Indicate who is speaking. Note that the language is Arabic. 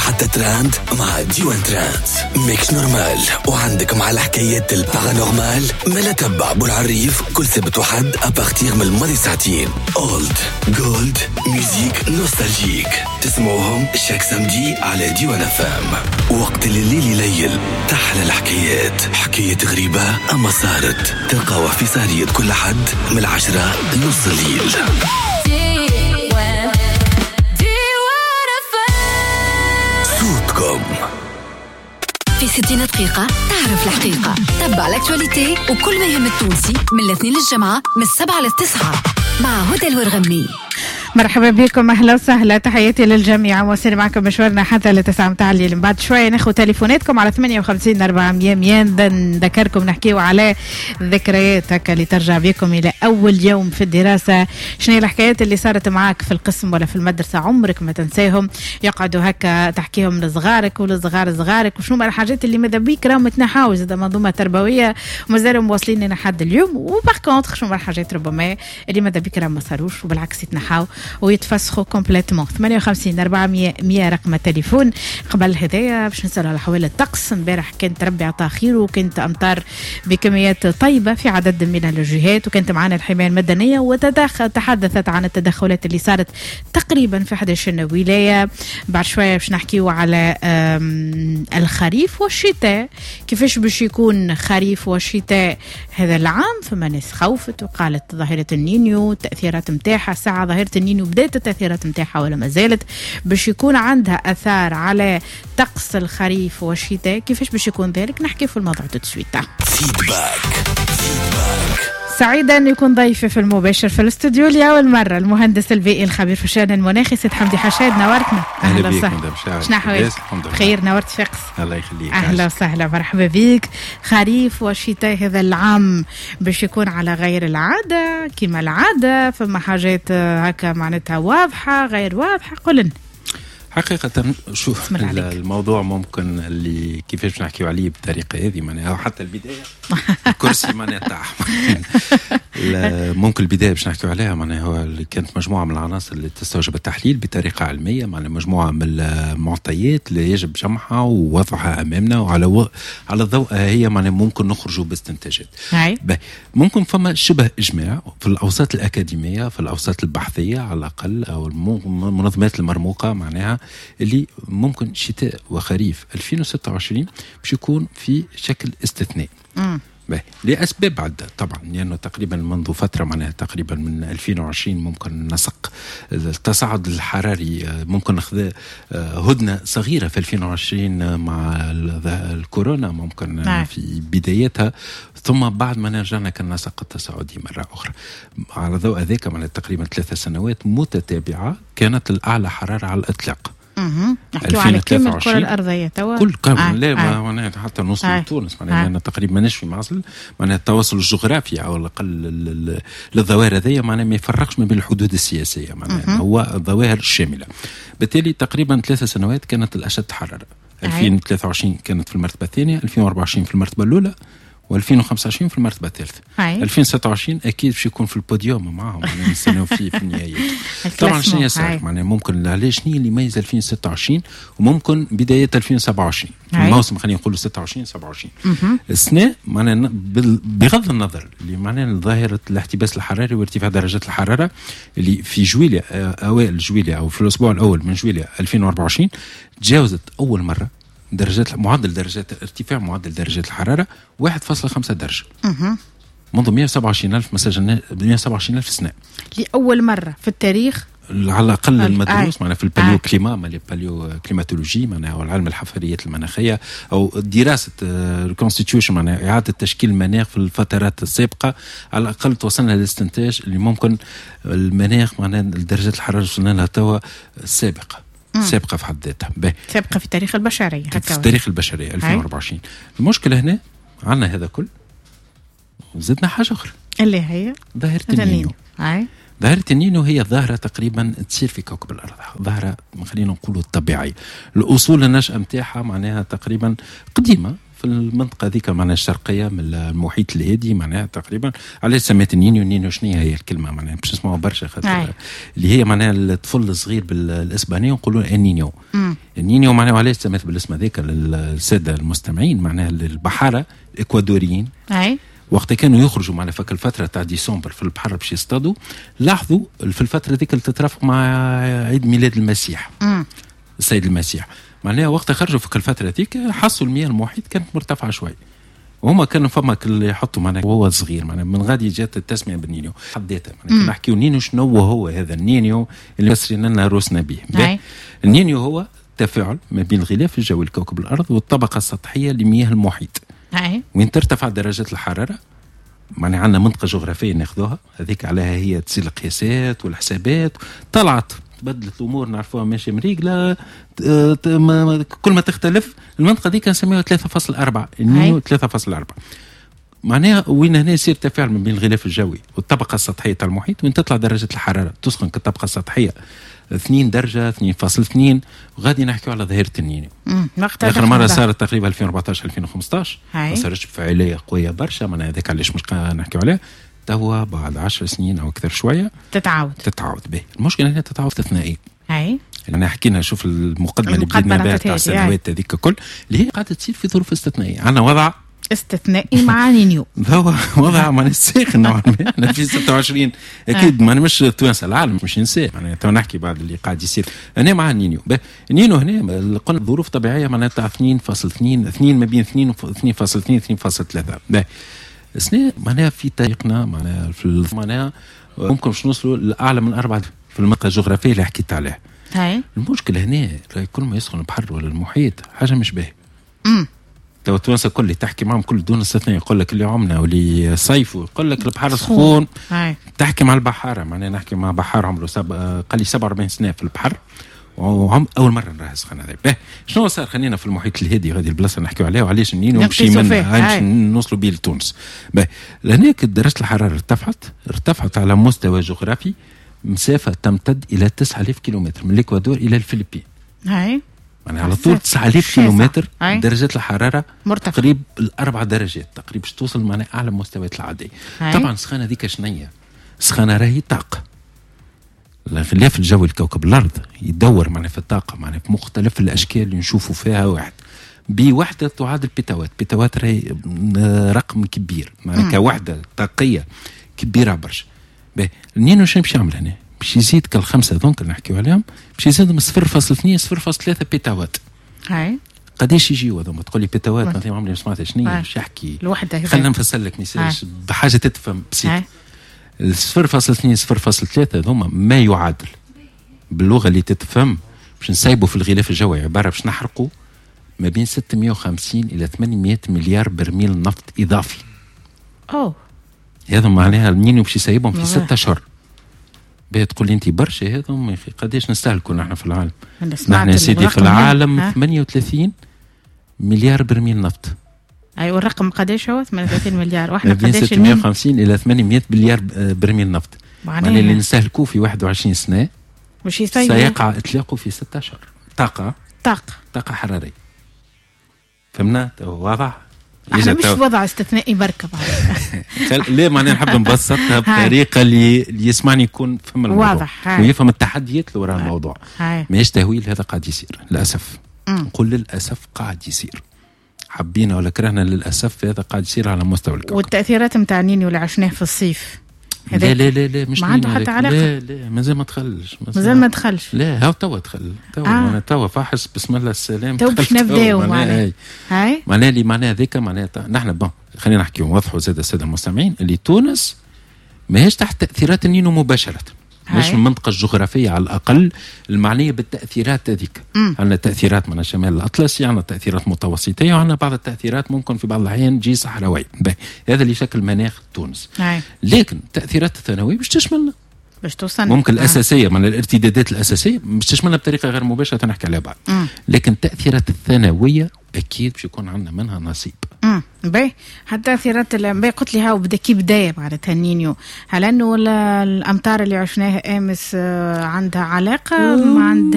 Speaker 1: حتى تراند مع ديوان تراند. ميكس نورمال وعندك مع الحكايات البارانورمال ملا تبع بالعريف كل سبت وحد أبارتيغ من الماضي ساعتين. أولد جولد ميوزيك نوستالجيك تسمعوهم شاك سمدي على ديوان فام. وقت الليل يليل تحلى الحكايات، حكايات غريبة أما صارت تلقاوها في سارية كل حد من 10 لنص الليل. صوتكم
Speaker 2: في 60 دقيقة تعرف الحقيقة. تبع الأكتواليتي وكل ما يهم التونسي من الاثنين للجمعة من 7 ل9 مع هدى الورغمي.
Speaker 3: مرحبا بكم، اهلا وسهلا، تحياتي للجميع. واصل معكم مشوارنا حتى ل9 متاع الليل. بعد شويه ناخذ تليفوناتكم على 58 400 100. نذكركم نحكيو على ذكريات هكا اللي ترجع بكم الى اول يوم في الدراسه. شنو هي الحكايات اللي صارت معك في القسم ولا في المدرسه عمرك ما تنساهم، يقعدوا هكا تحكيهم لصغارك ولصغار صغارك، وشنو الحاجات اللي ماذا بيك راهم تنحاو زاد منظومه تربويه ومازالوا مواصلين لحد اليوم. وباغ كونتر شنو الحاجات ربما اللي ماذا بيك راهم ما صاروش وبالعكس يتنحاو ويتفسخوا كومبليتمون. 58 400 100 رقم التليفون. قبل هدايا باش نسأل على حوالي الطقس. امبارح كانت ربي عطاه خير وكانت امطار بكميات طيبه في عدد من الجهات، وكانت معنا الحمايه المدنيه وتحدثت عن التدخلات اللي صارت تقريبا في 11 ولايه. بعد شويه باش نحكيو على الخريف والشتاء، كيفاش باش يكون خريف وشتاء هذا العام. فما ناس خوفت وقالت ظاهره النينيو التاثيرات نتاعها، ساعه ظاهره النينيو بداية التأثيرات متاعها ولا ما زالت باش يكون عندها أثار على طقس الخريف والشتاء. كيفاش باش يكون ذلك نحكي في الموضوع تسويت.
Speaker 1: فيدباك.
Speaker 3: سعيدة أن يكون ضيفي في المباشر في الاستوديو لأول مرة المهندس البيئي الخبير في الشأن المناخي سيد حمدي حشاد. نورتنا.
Speaker 4: أهلا وسهلا.
Speaker 3: شنو حوالك؟ خير، نورت فقس.
Speaker 4: الله يخليك.
Speaker 3: أهلا وسهلا، مرحبا بك. خريف وشتاء هذا العام باش يكون على غير العادة كما العادة، فما حاجات هكا معناتها واضحة غير واضحة. قلنا
Speaker 4: حقيقة شوف الموضوع ممكن اللي كيفاش نحكيو عليه بالطريقة هذه معناها حتى البداية الكرسي معناها تاع ممكن البداية باش نحكيو عليها معناها هو اللي كانت مجموعة من العناصر اللي تستوجب التحليل بطريقة علمية، معناها مجموعة من المعطيات اللي يجب جمعها ووضعها أمامنا وعلى ضوءها هي معناها ممكن نخرجوا باستنتاجات. ممكن فما شبه إجماع في الأوساط الأكاديمية في الأوساط البحثية على الأقل أو المنظمات المرموقة معناها اللي ممكن شتاء وخريف 2026 باش يكون في شكل استثنائي. لأسباب عدة طبعا، لأنه تقريبا منذ فترة معناها تقريبا من 2020 ممكن نسق التصاعد الحراري، ممكن ناخذ هدنة صغيرة في 2020 مع الكورونا ممكن في بدايتها، ثم بعد ما رجعنا كان نسق التصاعدي مرة أخرى. على ضوء ذلك معناها تقريبا 3 سنوات متتابعة كانت الأعلى حرارة على الإطلاق.
Speaker 3: نحكيو على كل الكرة الأرضية توا
Speaker 4: كل لا معناها حتى نوصل لتونس معناها أنا تقريبا ماناش في معزل معناها التواصل الجغرافي أو الأقل للظواهر هذه معناها ما يفرقش ما بين الحدود السياسية معناها هو الظواهر الشاملة. بالتالي تقريبا 3 سنوات كانت الأشد حرارة. 2023 كانت في المرتبة الثانية، 2024 في المرتبة الأولى، و2025 في المرتبة الثالثة. 2026 أكيد باش يكون في البوديوم معهم يعني نستناو في النهاية. طبعا شنو يصير معناها ممكن علاش شنو اللي يميز 2026 وممكن بداية 2027 الموسم خلينا نقولوا 26 27 السنة معناها بغض النظر اللي معناها ظاهرة الاحتباس الحراري وارتفاع درجات الحرارة اللي في جويلية أوائل جويلية أو في الأسبوع الأول من جويلية 2024 تجاوزت أول مرة ارتفاع معدل درجات الحرارة 1.5 درجة منذ 127,000 مسجل 127,000 سنة لأول
Speaker 3: مرة في التاريخ
Speaker 4: على الأقل المدروس معنا في الباليو كليما الباليو كليماتولوجي معنا والعلم الحفريات المناخية أو دراسة الكونستيتيوشن معنا إعادة تشكيل المناخ في الفترات السابقة. على الأقل توصلنا للاستنتاج اللي ممكن المناخ معنا درجات الحرارة وصلنا لها توا سابقة في حد ذاتها
Speaker 3: سابقة في تاريخ البشرية
Speaker 4: في تاريخ البشرية 2024. المشكلة هنا عنا هذا كل زدنا حاجة أخرى
Speaker 3: اللي هي
Speaker 4: ظاهرة النينيو. ظاهرة النينيو هي ظاهرة تقريبا تصير في كوكب الأرض، ظاهرة خلينا نقولوا طبيعية. الأصول النشأة متاعها معناها تقريبا قديمة في المنطقه ذيك معناها الشرقيه من المحيط الهادي معناها تقريبا. علاش سميت النينيو شنو هي الكلمه معناها باش نسمعوا برشا خاطر اللي هي معناها الطفل الصغير بالاسبانيه نقولوا النينيو. النينيو معناها علاش سميت بالاسم هذاك للساده المستمعين معناها البحاره الاكوادوريين وقت كانوا يخرجوا معنا فك الفتره تاع ديسمبر في البحر باش يصطادوا لاحظوا في الفتره ذيك اللي تترافق مع عيد ميلاد المسيح السيد المسيح معناها وقت خرجوا في الفتره ذيك حسوا المياه المحيط كانت مرتفعه شوي وهما كانوا فما اللي يحطوا معناها وهو صغير معناها من غادي جات التسميه بالنينيو حديتها معناها نحكيو نينيو شنو هو هذا النينيو اللي فسرنا لنا روسنا به. النينيو هو تفاعل ما بين الغلاف الجوي لكوكب الارض والطبقه السطحيه لمياه المحيط وين ترتفع درجات الحراره معناها عندنا منطقه جغرافيه ناخذوها هذيك عليها هي تصير القياسات والحسابات طلعت بدلت الامور نعرفوها ماشي مريقله كل ما تختلف المنطقه دي كنسميوها 3.4 النيو 3.4 معناها وين هنا يصير تفاعل ما بين الغلاف الجوي والطبقه السطحيه تاع المحيط وين تطلع درجه الحراره تسخن كالطبقه السطحيه 2 درجه 2.2 وغادي نحكيو على ظاهره النينيو. اخر مره صارت تقريبا 2014 2015 ما صارتش بفاعليه قويه برشا معناها هذاك علاش مش نحكيو عليه توا بعد 10 سنين او اكثر شويه تتعاود به. المشكله هنا تتعاود استثنائي انا حكينا شوف المقدمه اللي بدينا بها تاع السنوات هذيك الكل اللي هي قاعده تصير في ظروف استثنائيه. عندنا وضع
Speaker 3: استثنائي مع نينيو
Speaker 4: هو وضع ما نساخن نوعا ما احنا في 26 اكيد ما مش توانسه العالم مش ننساه معناها تو نحكي بعد اللي قاعد يصير انا مع النينيو. النينيو هنا قلنا ظروف طبيعيه معناها تاع 2.2 ما بين 2.2 2.3 السنة معناها في طريقنا معناها في معناها ممكن باش نوصلوا لاعلى من 4 في المنطقه الجغرافيه اللي حكيت عليها. المشكله هنا كل ما يسخن البحر ولا المحيط حاجه مش باهيه. تو التوانسه كل اللي تحكي معهم كل دون استثناء يقول لك اللي عمنا واللي صيفوا يقول لك البحر سخون. تحكي مع البحاره معناها نحكي مع بحار عمره قال لي 47 سنه في البحر اول مره نراها سخنه هذا. شنو صار خلينا في المحيط الهادي هذه البلاصه نحكيو عليها وعلاش النينو نمشي منها نوصلوا به لتونس. لهناك درجه الحراره ارتفعت على مستوى جغرافي مسافه تمتد الى 9000 كيلومتر من الاكوادور الى الفلبين. يعني على طول 9000 كيلومتر درجه الحراره تقريبا 4 درجات تقريبا باش توصل معناها اعلى مستويات العاديه. طبعا السخانه ذيك شنية السخانه راهي طاقه الغلاف الجوي لكوكب الارض يدور معنا في الطاقه معنا في مختلف الاشكال اللي نشوفوا فيها واحد بوحده تعادل بيتاوات راهي رقم كبير معناها كوحده طاقيه كبيره برشا. النينو شنو باش يعمل هنا باش يزيد كالخمسه ذونك اللي نحكيو عليهم باش يزيد من 0.2 0.3 بيتاوات. قداش يجيو هذوما تقول لي بيتاوات مثلا عمري ما سمعت شنو باش يحكي
Speaker 3: الوحده
Speaker 4: خلينا نفسر لك مثال بحاجه تتفهم بسيط. 0.2 0.3 هذوما ما يعادل باللغه اللي تتفهم باش نسيبوا في الغلاف الجوي عباره باش نحرقوا ما بين 650 الى 800 مليار برميل نفط اضافي. هذا معناها النينيو باش يسيبهم في 6 اشهر. تقول لي انت برشا هذوما قداش نستهلكوا نحن في العالم؟ نحن سيدي في العالم 38 مليار برميل نفط.
Speaker 3: ايوه الرقم قداش هو 38 مليار واحنا
Speaker 4: قداش 650 الى 800 مليار برميل نفط معناها اللي نستهلكوه في 21 سنه
Speaker 3: مش
Speaker 4: سيقع اطلاقه في 6 اشهر. طاقه حراريه فهمنا واضح
Speaker 3: احنا مش وضع استثنائي بركه
Speaker 4: ليه معناها نحب نبسطها بطريقه اللي يسمعني يكون فهم الموضوع
Speaker 3: واضح
Speaker 4: ويفهم التحديات اللي وراء الموضوع. ماهيش تهويل هذا قاعد يصير للاسف نقول للاسف قاعد يصير حبينا ولا كرهنا للاسف هذا قاعد يصير على مستوى الكوكب.
Speaker 3: والتاثيرات نتاع النينيو اللي عشناه في الصيف
Speaker 4: لا مش
Speaker 3: ما عنده حتى علاقه.
Speaker 4: لا مازال
Speaker 3: ما دخلش
Speaker 4: لا هاو توا دخل انا توا فاحس بسم الله السلام
Speaker 3: تو باش نبداو معناها
Speaker 4: معناها اللي معناها ذيك معناها نحن خلينا نحكيو نوضحوا زاد الساده المستمعين اللي تونس ماهيش تحت تاثيرات النينو مباشره مش من المنطقة الجغرافية على الأقل المعنية بالتأثيرات هذيك. عندنا تأثيرات من الشمال الأطلسي عندنا تأثيرات متوسطية وعندنا بعض التأثيرات ممكن في بعض الأحيان تجي صحراوية. هذا اللي يشكل مناخ تونس. لكن التأثيرات الثانوية باش تشملنا
Speaker 3: باش توصل
Speaker 4: ممكن الأساسية من الارتدادات الأساسية باش تشملنا بطريقة غير مباشرة نحكي عليها بعد. لكن التأثيرات الثانوية أكيد باش يكون عندنا منها نصيب.
Speaker 3: باهي حتى تأثيرات قلت لي هاو بدا كي بداية معناتها النينيو هل أنه ولا الأمطار اللي عشناها أمس عندها علاقة ما عندها